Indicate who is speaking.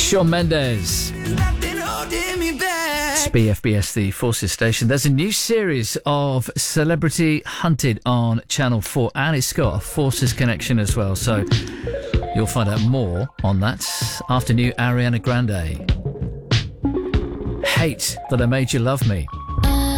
Speaker 1: Shawn Mendes. It's BFBS, the Forces station. There's a new series of Celebrity Hunted on Channel 4, and it's got a Forces connection as well, so you'll find out more on that after new Ariana Grande. Hate That I Made You Love Me.